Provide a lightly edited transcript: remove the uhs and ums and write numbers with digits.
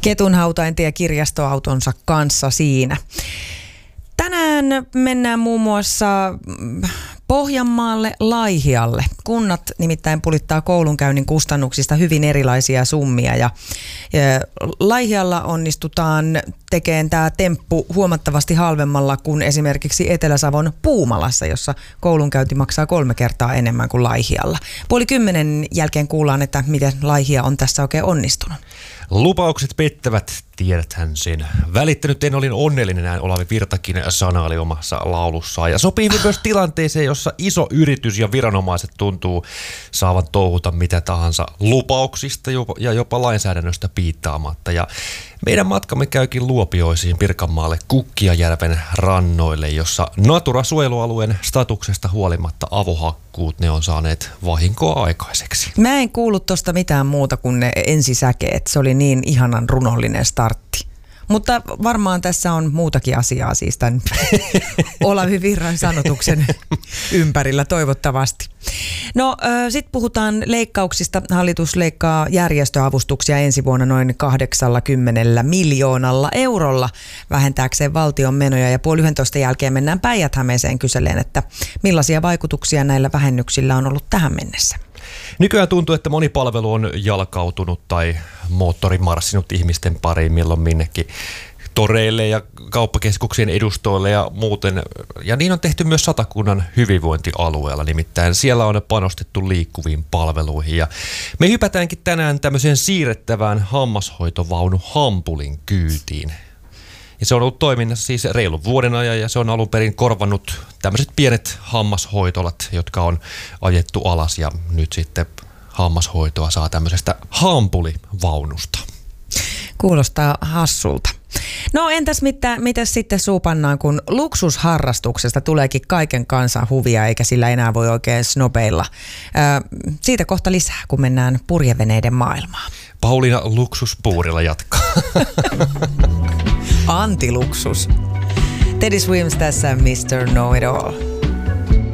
ketunhautaintie kirjastoautonsa kanssa siinä. Tänään mennään muun muassa Pohjanmaalle Laihialle. Kunnat nimittäin pulittaa koulunkäynnin kustannuksista hyvin erilaisia summia ja Laihialla onnistutaan tekemään tämä temppu huomattavasti halvemmalla kuin esimerkiksi Etelä-Savon Puumalassa, jossa koulunkäynti maksaa 3 kertaa enemmän kuin Laihialla. 9:30 jälkeen kuullaan, että miten Laihia on tässä oikein onnistunut. Lupaukset pettävät, tiedäthän sen. Välittänyt en olin onnellinen, näin Olavi Virtakin sanaili omassa laulussaan. Ja sopii myös tilanteeseen, jossa iso yritys ja viranomaiset tuntuu saavan touhuta mitä tahansa lupauksista ja jopa lainsäädännöstä piittaamatta. Ja meidän matkamme käykin Luopioisiin Pirkanmaalle Kukkijajärven rannoille, jossa Natura-suojelualueen statuksesta huolimatta avohakkuut ne on saaneet vahinkoa aikaiseksi. Mä en kuullut tosta mitään muuta kuin ne ensisäkeet. Se oli niin ihanan runollinen startti. Mutta varmaan tässä on muutakin asiaa siis tämän Olavi Virran sanotuksen ympärillä toivottavasti. No sitten puhutaan leikkauksista. Hallitus leikkaa järjestöavustuksia ensi vuonna noin 80 miljoonalla eurolla vähentääkseen valtion menoja. Ja 10:30 jälkeen mennään Päijät-Hämeeseen kyseleen, että millaisia vaikutuksia näillä vähennyksillä on ollut tähän mennessä. Nykyään tuntuu, että moni palvelu on jalkautunut tai moottori marssinut ihmisten pariin milloin minnekin toreille ja kauppakeskuksien edustoille ja muuten. Ja niin on tehty myös Satakunnan hyvinvointialueella, nimittäin siellä on panostettu liikkuviin palveluihin. Ja me hypätäänkin tänään tämmöiseen siirrettävään hammashoitovaunu Hampulin kyytiin. Ja se on ollut toiminnassa siis reilun vuoden ajan ja se on alun perin korvannut tämmöiset pienet hammashoitolat, jotka on ajettu alas ja nyt sitten hammashoitoa saa tämmöisestä hampulivaunusta. Kuulostaa hassulta. No entäs mitä sitten suupannaan, kun luksusharrastuksesta tuleekin kaiken kansan huvia eikä sillä enää voi oikein snobeilla. Siitä kohta lisää, kun mennään purjeveneiden maailmaan. Pauliina luksuspuurilla jatkaa. Antiluksus. Teddy Swims tässä Mr. Know It All.